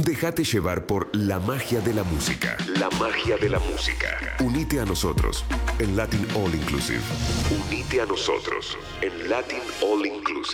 Déjate llevar por la magia de la música. La magia de la música. Unite a nosotros en Latin All Inclusive. Unite a nosotros en Latin All Inclusive.